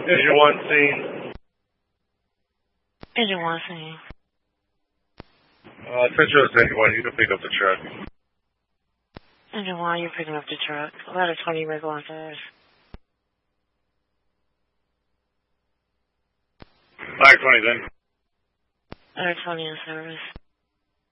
Engine 1 scene. Engine 1 scene. Central is Engine 1, you can pick up the truck. Engine 1, you're picking up the truck. Ladder 20, regular on service. Ladder 20 then. Ladder 20 on service.